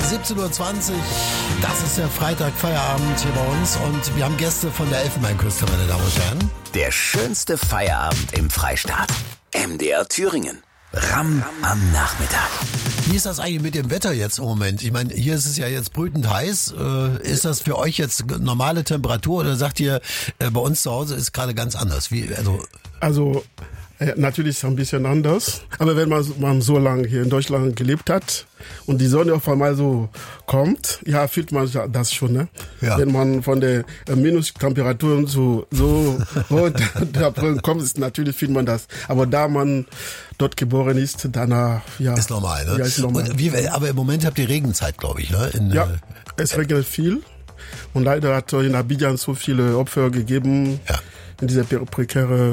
17.20 Uhr, das ist der Freitag-Feierabend hier bei uns und wir haben Gäste von der Elfenbeinküste, meine Damen und Herren. Der schönste Feierabend im Freistaat. MDR Thüringen. Ram am Nachmittag. Wie ist das eigentlich mit dem Wetter jetzt im Moment? Ich meine, hier ist es ja jetzt brütend heiß. Ist das für euch jetzt normale Temperatur oder sagt ihr, bei uns zu Hause ist gerade ganz anders? Also natürlich ist es ein bisschen anders. Aber wenn man so lange hier in Deutschland gelebt hat und die Sonne auf einmal so kommt, ja, fühlt man das schon, ne? Ja. Wenn man von der Minustemperaturen so kommt, natürlich fühlt man das. Aber da man dort geboren ist, danach, ja. Ist normal, ne? Ja, ist normal. Aber im Moment habt ihr Regenzeit, glaube ich, ne? Ja, es regnet viel. Und leider hat in Abidjan so viele Opfer gegeben. Ja. In diese prekäre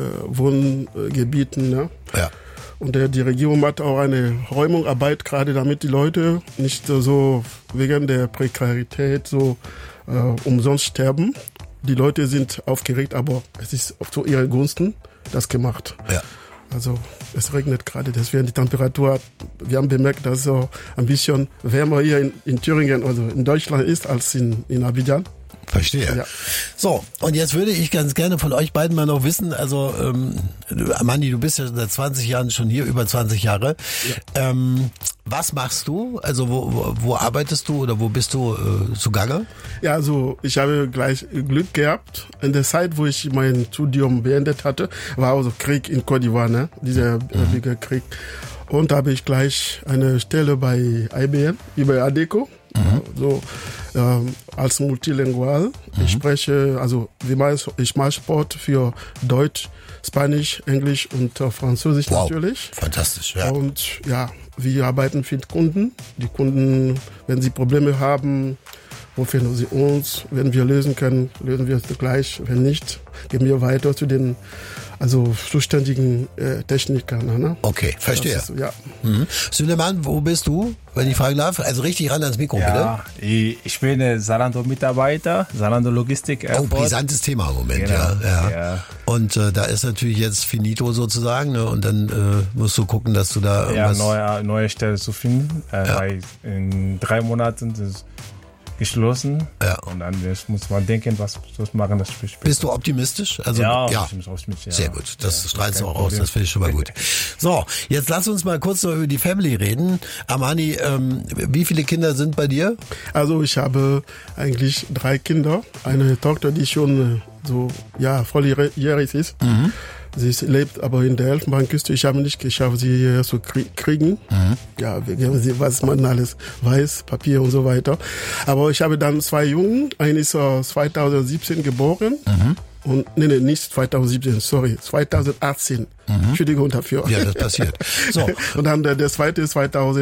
Wohngebieten. Ne? Ja. Und die Regierung macht auch eine Räumungsarbeit, gerade damit die Leute nicht so wegen der Prekarität so umsonst sterben. Die Leute sind aufgeregt, aber es ist zu ihren Gunsten das gemacht. Ja. Also es regnet gerade, deswegen die Temperatur, wir haben bemerkt, dass es so ein bisschen wärmer hier in Thüringen, also in Deutschland ist, als in Abidjan. Verstehe. Ja. So, und jetzt würde ich ganz gerne von euch beiden mal noch wissen, also Amandi, du bist ja seit 20 Jahren schon hier, über 20 Jahre. Ja. Was machst du? Also wo arbeitest du oder wo bist du zugange? Ja, also ich habe gleich Glück gehabt. In der Zeit, wo ich mein Studium beendet hatte, war also Krieg in Côte d'Ivoire, ne? Dieser Bürgerkrieg. Und da habe ich gleich eine Stelle bei IBM, über ADECO. So, als multilingual. Ich spreche, ich mache Sport für Deutsch, Spanisch, Englisch und Französisch natürlich. Fantastisch, ja. Und ja, wir arbeiten mit Kunden. Die Kunden, wenn sie Probleme haben, rufen sie uns. Wenn wir lösen können, lösen wir es gleich. Wenn nicht, gehen wir weiter zu den zuständigen Technikern. Ne? Okay, verstehe. So, ja. Süleyman, wo bist du, wenn ich fragen darf? Also richtig ran ans Mikro, bitte. Ich bin Zalando-Mitarbeiter, Zalando Logistik Airport. Oh, brisantes Thema im Moment, genau. Ja. Und da ist natürlich jetzt finito sozusagen, ne? Und dann musst du gucken, dass du da irgendwas... neue Stelle zu finden, weil in 3 Monaten ist geschlossen. Ja. Und dann muss man denken, was machen das später. Bist du optimistisch? Also, ja. Optimistisch, ja. Sehr gut. Das strahlst du auch aus. Das finde ich schon mal gut. So, jetzt lass uns mal kurz noch über die Family reden. Amani, wie viele Kinder sind bei dir? Also ich habe eigentlich 3 Kinder. Eine Tochter, die schon volljährig ist. Sie lebt aber in der Elfenbeinküste. Ich habe nicht geschafft, sie hier zu kriegen. Ja, was man alles weiß, Papier und so weiter. Aber ich habe dann 2 Jungen. Einer ist 2017 geboren. Und nicht 2017, sorry, 2018. Entschuldigung dafür. Ja, das passiert. So. Und dann der zweite ist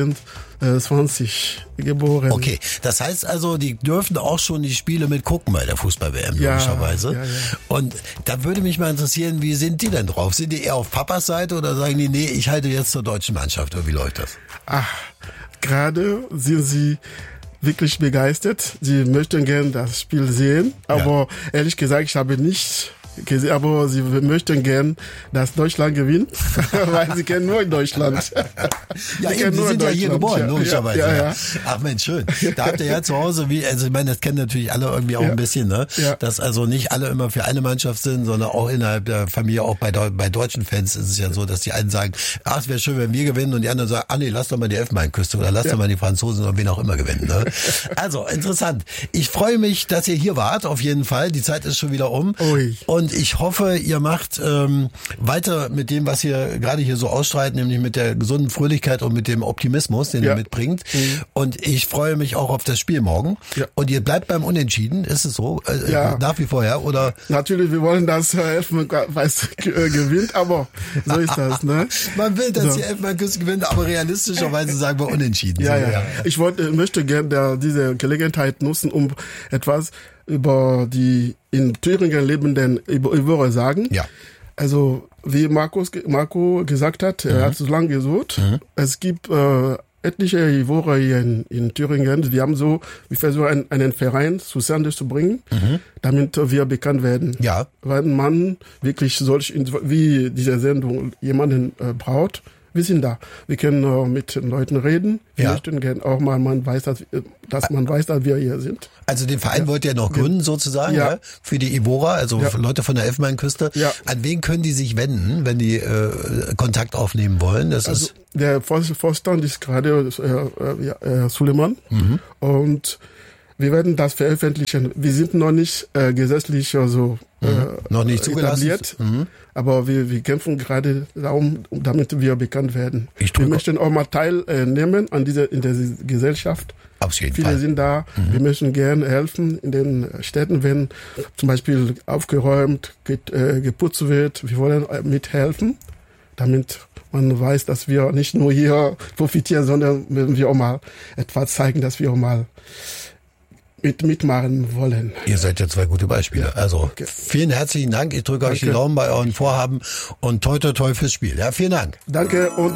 2020 geboren. Okay, das heißt also, die dürfen auch schon die Spiele mitgucken bei der Fußball-WM, logischerweise. Ja. Und da würde mich mal interessieren, wie sind die denn drauf? Sind die eher auf Papas Seite oder sagen die, nee, ich halte jetzt zur deutschen Mannschaft? Oder wie läuft das? Gerade sind sie wirklich begeistert. Sie möchten gerne das Spiel sehen, aber ehrlich gesagt, ich habe nicht gesehen, aber sie möchten gern, dass Deutschland gewinnt, weil sie kennen nur in Deutschland. Ja, eben, sie sind ja hier geboren, logischerweise. Ja. Ach Mensch, schön. Da habt ihr ja zu Hause, also ich meine, das kennen natürlich alle irgendwie auch ein bisschen, ne? Ja. Dass also nicht alle immer für eine Mannschaft sind, sondern auch innerhalb der Familie, auch bei deutschen Fans ist es ja so, dass die einen sagen, es wäre schön, wenn wir gewinnen, und die anderen sagen, nee, lass doch mal die Elfenbeinküste oder lass doch mal die Franzosen oder wen auch immer gewinnen, ne? Also, interessant. Ich freue mich, dass ihr hier wart, auf jeden Fall. Die Zeit ist schon wieder um. Und ich hoffe, ihr macht weiter mit dem, was ihr gerade hier so ausstrahlt, nämlich mit der gesunden Fröhlichkeit und mit dem Optimismus, den ihr mitbringt. Und ich freue mich auch auf das Spiel morgen. Ja. Und ihr bleibt beim Unentschieden, ist es so? Nach wie vor, ja? Oder? Natürlich, wir wollen, dass Elfenbeinküste gewinnt, aber so ist das, ne? Man will, dass die Elfenbeinküste gewinnt, aber realistischerweise sagen wir Unentschieden. Ja. Ich möchte gerne diese Gelegenheit nutzen, um etwas über die in Thüringen lebenden Ivorer sagen. Ja. Also, wie Marco gesagt hat, er hat so lange gesucht. Es gibt etliche Ivorer hier in Thüringen. Wir versuchen einen Verein zustande zu bringen, damit wir bekannt werden. Ja. Weil man wirklich wie diese Sendung jemanden braucht, wir sind da. Wir können mit Leuten reden. Wir möchten gerne auch mal, man weiß, dass wir hier sind. Also den Verein wollt ihr noch gründen sozusagen, für die Evora, also Leute von der Elfenbeinküste. Ja. An wen können die sich wenden, wenn die Kontakt aufnehmen wollen? Der Vorstand ist gerade Suleiman und wir werden das veröffentlichen. Wir sind noch nicht gesetzlich noch nicht etabliert, aber wir kämpfen gerade darum, damit wir bekannt werden. Wir möchten auch mal teilnehmen in der Gesellschaft. Auf jeden Viele Fall. sind da. Wir möchten gerne helfen in den Städten, wenn zum Beispiel aufgeräumt, geputzt wird. Wir wollen mithelfen, damit man weiß, dass wir nicht nur hier profitieren, sondern wenn wir auch mal etwas zeigen, dass wir auch mal mitmachen wollen. Ihr seid ja zwei gute Beispiele. Also vielen herzlichen Dank. Ich drücke euch die Daumen bei euren Vorhaben und toi toi toi fürs Spiel. Ja, vielen Dank. Danke und